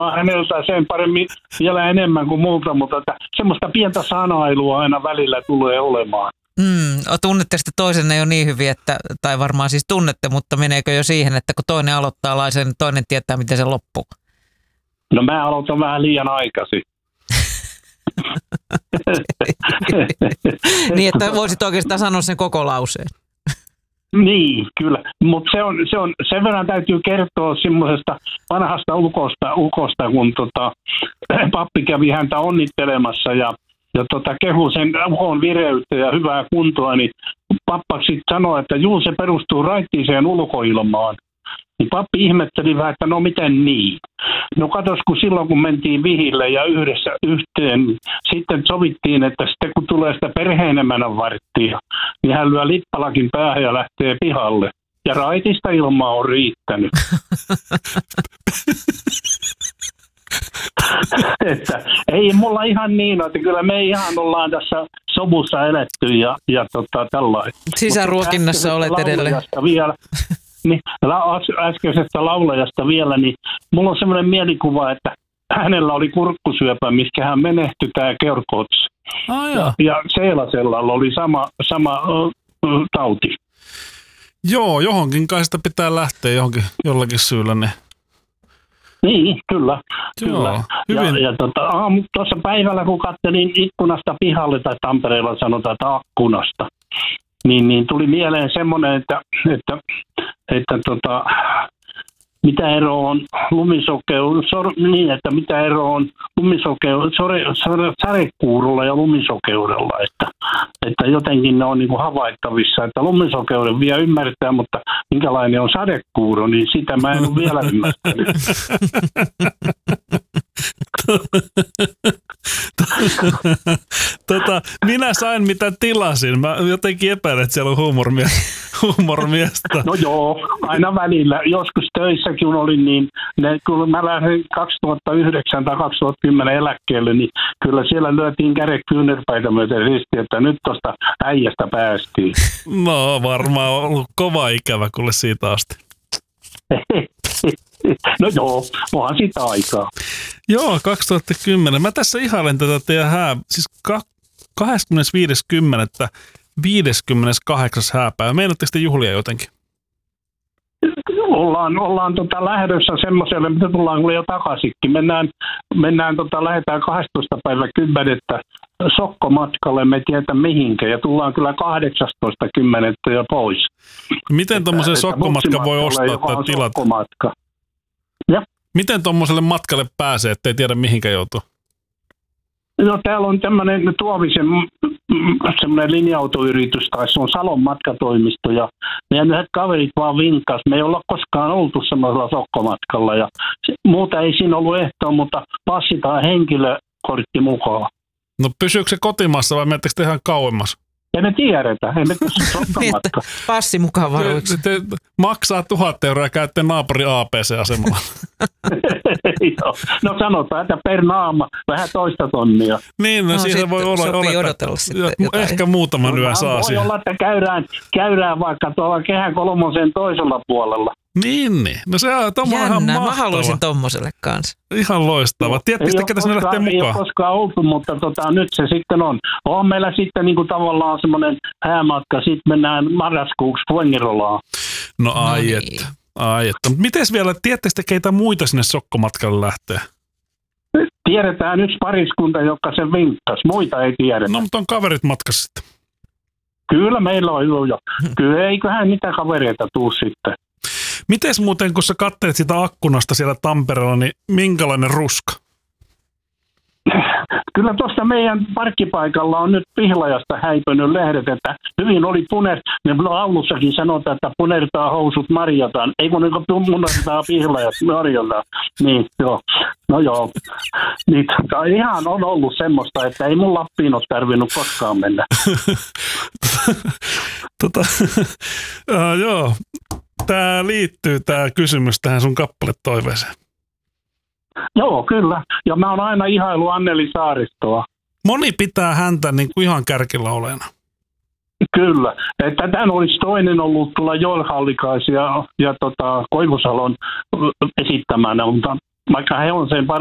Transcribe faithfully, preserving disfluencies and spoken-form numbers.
häneltä sen paremmin vielä enemmän kuin multa, mutta että semmoista pientä sanailua aina välillä tulee olemaan. Mm, tunnette sitten toisenne jo niin hyvin, että, tai varmaan siis tunnette, mutta meneekö jo siihen, että kun toinen aloittaa laisen, niin toinen tietää, miten se loppuu? No mä aloitan vähän liian aikaisin. Niin, että voisit oikeastaan sanoa sen koko lauseen. Niin, kyllä. Mutta se on, se on, sen verran täytyy kertoa semmoisesta vanhasta ukosta, ukosta kun tota, pappi kävi häntä onnittelemassa ja, ja tota, kehu sen ukon vireyttä ja hyvää kuntoa, niin pappa sitten sanoi, että juu, se perustuu raittiiseen ulkoilmaan. Niin pappi ihmetteli vähän, että no miten niin? No katos, kun silloin kun mentiin vihille ja yhdessä yhteen, sitten sovittiin, että sitten kun tulee sitä perheenemänän varttia, niin hän lyö lippalakin päähän ja lähtee pihalle. Ja raitista ilmaa on riittänyt. Että ei mulla ihan niin, että kyllä me ihan ollaan tässä sovussa eletty ja, ja tota, tällainen. Sisäruokinnassa olet edelleen. Vielä, niin, äskeisestä laulajasta vielä, niin mulla on semmoinen mielikuva, että hänellä oli kurkkusyöpä, missä hän menehtyi, tämä Georg Ots. Oh, ja, ja Seelasellalla oli sama, sama uh, tauti. Joo, johonkin kai sitä pitää lähteä johonkin, jollakin syyllä. Niin, niin kyllä. Joo, kyllä. hyvin. Ja, ja tota, aamu, tuossa päivällä, kun katselin ikkunasta pihalle, tai Tampereella sanotaan, että akkunasta, niin, niin tuli mieleen semmoinen, että, että, että tota, mitä ero on lumisokeudella, niin, että mitä ero on lumisokeudella, sadekuurulla ja lumisokeudella, että, että jotenkin ne on niin kuin havaittavissa, että lumisokeuden vielä ymmärtää, mutta minkälainen on sadekuuru, niin sitä mä en ole vielä ymmärtänyt. tota, minä sain mitä tilasin. Mä jotenkin epäilen, että siellä on huumormiestä. No joo, aina välillä. Joskus töissäkin olin, niin ne, kun mä lähdin kaksituhattayhdeksän tai kaksituhattakymmenen eläkkeelle, niin kyllä siellä lyötiin kädet kyynärpäitä myöten risti, että nyt tuosta äijästä päästiin. No varmaan on ollut kova ikävä kuule siitä asti. No joo, onhan sitä aikaa. Joo, kaksituhattakymmenen. Mä tässä ihailen tätä teidän hää, siis kahdeskymmenesviides kymmenettä viideskymmeneskahdeksas hääpäivä. Meinatteko te juhlia jotenkin? Ollaan, ollaan tota lähdössä semmoiselle, mitä tullaan jo takaisinkin. Mennään, mennään tota, lähdetään kahdestoista päivä kymmenettä sokkomatkalle, me tietä mihinkä, ja tullaan kyllä kahdeksastoista kymmenettä jo pois. Miten tuommoisen sokkomatka voi ostaa tai tilata? Sokkomatka. Ja. Miten tuommoiselle matkalle pääsee, ettei tiedä mihinkä joutuu? No täällä on tämmöinen Tuovisen semmoinen linja-autoyritys, tai se on Salon matkatoimisto, ja meidän yhdet kaverit vaan vinkkas. Me ei olla koskaan oltu semmoisella sokkomatkalla, ja se, muuta ei siinä ollut ehtoa, mutta passi tai henkilökortti mukaan. No pysyykö se kotimaassa vai menettekö te ihan kauemmas? Ei me tiedetä, ei me pysy sokkomatka. Passi mukaan varuiksi. Te, te maksaa tuhat euroa ja käytte naapuri A P C-asemalla. No sanotaan, että per naama vähän toista tonnia. Niin, no, no siinä voi olla. Sopii odotella sitten jotain. Ehkä muutaman yön saa voi siihen. Voi olla, että käydään, käydään vaikka tuolla Kehä kolmosen toisella puolella. Niin, niin. No se on tommoinen ihan mahtava. Mä haluaisin tommoselle kanssa. Ihan loistava. Tiedättekö, ketä sinne lähtee mukaan? Ei ole koskaan oltu, mutta tota, nyt se sitten on. On meillä sitten niin kuin tavallaan semmoinen häämatka. Sitten mennään marraskuuksi Fuengirolaan. No ai no että. Niin. Ai että. Mites vielä, tiedättekö keitä muita sinne sokkomatkalle lähtee? Tiedetään yksi pariskunta, joka sen vinkkasi. Muita ei tiedetä. No, mutta on kaverit matkassa sitten. Kyllä meillä on jo. Kyllä eiköhän niitä kavereita tuu sitten. Mites muuten, kun sä katselet sitä akkunasta siellä Tampereella, niin minkälainen ruska? Kyllä tuosta meidän parkkipaikalla on nyt Pihlajasta häipönyt lehdet, että hyvin oli puner, niin laulussakin sanotaan, että punertaa housut marjataan. Ei kun niin punertaa Pihlajat marjataan. Niin, joo. No joo. Niin, ihan on ollut semmoista, että ei mun Lappiin ole tarvinnut koskaan mennä. tota, uh, joo. Tämä liittyy tämä kysymys tähän sun kappaletoiveeseen. Joo, kyllä. Ja mä oon aina ihailu Anneli Saaristoa. Moni pitää häntä niin kuin ihan kärkillä olena. Kyllä. Että tämän olisi toinen ollut tulla Joel Hallikaisen ja, ja tota, Koivusalon esittämänä, mutta vaikka he on sen